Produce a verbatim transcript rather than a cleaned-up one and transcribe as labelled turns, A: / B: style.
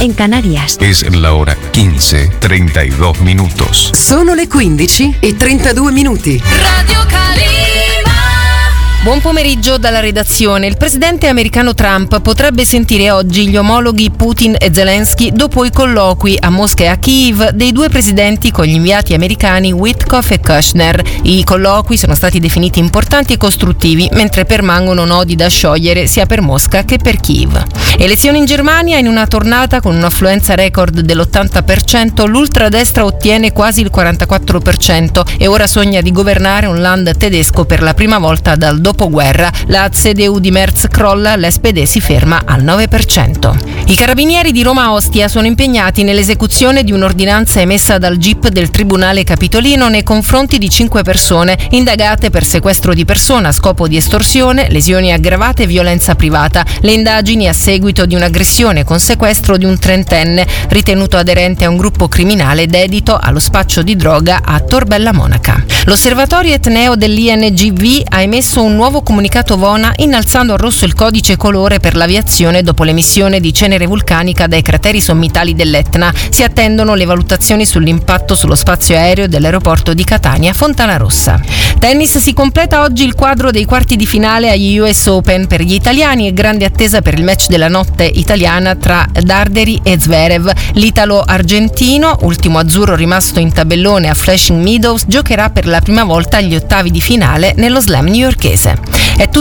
A: en Canarias.
B: Es la hora quince, treinta y dos minutos.
C: Sono le quindici e trentadue minuti.
D: Radio Calima.
E: Buon pomeriggio dalla redazione. Il presidente americano Trump potrebbe sentire oggi gli omologhi Putin e Zelensky dopo i colloqui a Mosca e a Kiev dei due presidenti con gli inviati americani Witkoff e Kushner. I colloqui sono stati definiti importanti e costruttivi, mentre permangono nodi da sciogliere sia per Mosca che per Kiev. Elezioni in Germania. In una tornata con un'affluenza record dell'ottanta per cento, l'ultradestra ottiene quasi il quarantaquattro per cento e ora sogna di governare un land tedesco per la prima volta dal dopoguerra. La C D U di Merz crolla, l'S P D si ferma al nove per cento. I carabinieri di Roma Ostia sono impegnati nell'esecuzione di un'ordinanza emessa dal G I P del Tribunale Capitolino nei confronti di cinque persone indagate per sequestro di persona a scopo di estorsione, lesioni aggravate e violenza privata. Le indagini a seguito di un'aggressione con sequestro di un trentenne ritenuto aderente a un gruppo criminale dedito allo spaccio di droga a Torbella Monaca. L'osservatorio etneo dell'I N G V ha emesso un nuovo comunicato Vona innalzando a rosso il codice colore per l'aviazione dopo l'emissione di cenere vulcanica dai crateri sommitali dell'Etna. Si attendono le valutazioni sull'impatto sullo spazio aereo dell'aeroporto di Catania Fontana Rossa. Tennis. Si completa oggi il quadro dei quarti di finale agli U S Open per gli italiani e grande attesa per il match della notte italiana tra Darderi e Zverev. L'italo-argentino, ultimo azzurro rimasto in tabellone a Flushing Meadows, giocherà per la prima volta agli ottavi di finale nello slam newyorkese. È tutto